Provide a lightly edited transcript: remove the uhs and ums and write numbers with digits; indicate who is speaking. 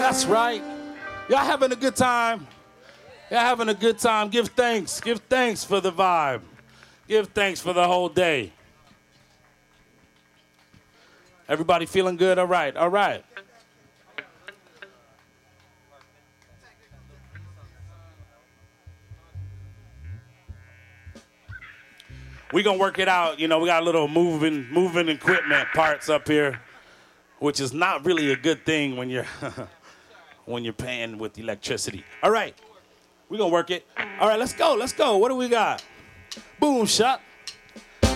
Speaker 1: That's right. Y'all having a good time? Y'all having a good time? Give thanks. Give thanks for the vibe. Give thanks for the whole day. Everybody feeling good? All right. All right. We're going to work it out. You know, we got a little moving equipment parts up here, which is not really a good thing when you're when you're paying with electricity. All right. We're going to work it. All right, let's go. Let's go. What do we got? Boom shot.